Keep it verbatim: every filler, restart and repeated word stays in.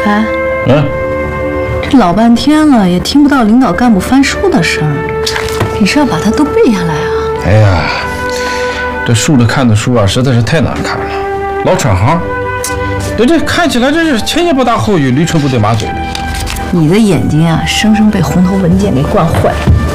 哎， 嗯， 这老半天了也听不到领导干部翻书的声儿，你是要把它都背下来啊？ 哎呀，这竖着看的书啊，实在是太难看了，老串行。这这看起来这是前言不搭后语，驴唇不对马嘴的。 你的眼睛啊，生生被红头文件给惯坏了。